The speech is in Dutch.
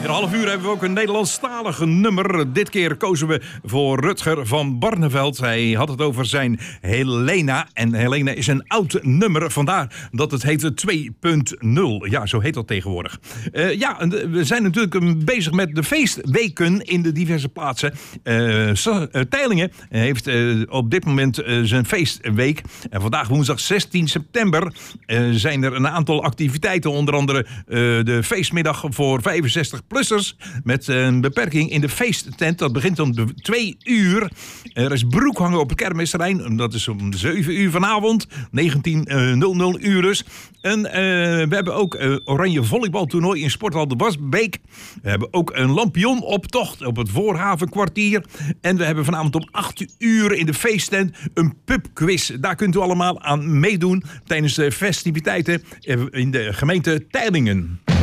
een half uur hebben we ook een Nederlandstalige nummer. Dit keer kozen we voor Rutger van Barneveld. Hij had het over zijn Helena. En Helena is een oud nummer. Vandaar dat het heet 2.0. Ja, zo heet dat tegenwoordig. We zijn natuurlijk bezig met de feestweken in de diverse plaatsen. Teylingen heeft op dit moment zijn feestweek. En vandaag woensdag 16 september zijn er een aantal activiteiten. Onder andere de feestmiddag voor 65-plussers met een beperking in de feesttent. Dat begint om 2 uur. Er is broekhangen op het kermisterrein. Dat is om 7 uur vanavond. 19.00 uur dus. En we hebben ook oranje volleybaltoernooi in Sporthal de Wasbeek. We hebben ook een lampionnoptocht op het Voorhavenkwartier. En we hebben vanavond om 8 uur in de feesttent een pubquiz. Daar kunt u allemaal aan meedoen tijdens de festiviteiten in de gemeente Teylingen.